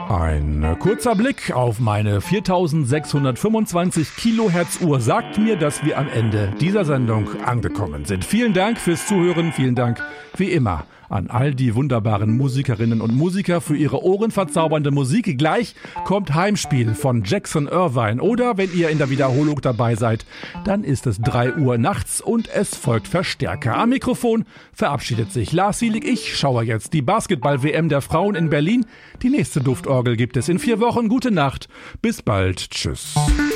Ein kurzer Blick auf meine 4625 Kilohertz Uhr sagt mir, dass wir am Ende dieser Sendung angekommen sind. Vielen Dank fürs Zuhören, vielen Dank wie immer an all die wunderbaren Musikerinnen und Musiker für ihre ohrenverzaubernde Musik. Gleich kommt Heimspiel von Jackson Irvine oder wenn ihr in der Wiederholung dabei seid, dann ist es 3 Uhr nachts und es folgt Verstärker. Am Mikrofon verabschiedet sich Lars Sielig. Ich schaue jetzt die Basketball-WM der Frauen in Berlin. Die nächste Duftorgel gibt es in 4 Wochen. Gute Nacht, bis bald, tschüss.